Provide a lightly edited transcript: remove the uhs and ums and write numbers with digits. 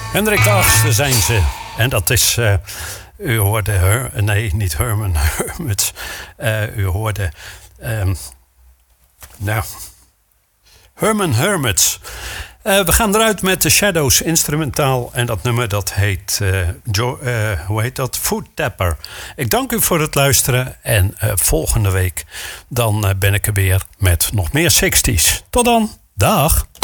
Hendrik de Achtste zijn ze. En dat is... u hoorde... nee, niet Herman Hermits. U hoorde... Herman Hermits. We gaan eruit met The Shadows instrumentaal. En dat nummer dat heet... hoe heet dat? Foot Tapper. Ik dank u voor het luisteren. En volgende week dan ben ik er weer met nog meer 60's. Tot dan. Dag.